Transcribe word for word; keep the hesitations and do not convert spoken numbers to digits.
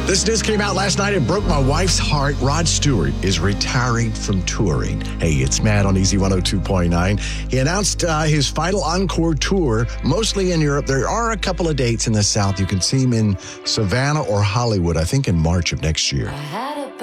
This news came out last night. It broke my wife's heart. Rod Stewart is retiring from touring. Hey, it's Matt on Easy one oh two point nine. He announced uh, his final encore tour, mostly in Europe. There are a couple of dates in the South. You can see him in Savannah or Hollywood, I think in March of next year.